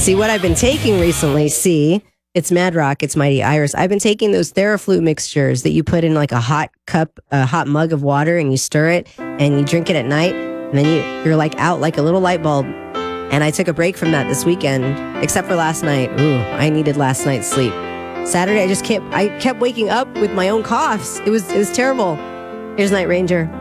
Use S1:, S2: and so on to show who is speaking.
S1: See, what I've been taking recently, it's Mad Rock, it's Mighty Iris. I've been taking those Theraflu mixtures that you put in like a hot cup, a hot mug of water, and you stir it and you drink it at night. And then you're like out like a little light bulb. And I took a break from that this weekend, except for last night. Ooh, I needed last night's sleep. Saturday, I kept waking up with my own coughs. It was terrible. Here's Night Ranger.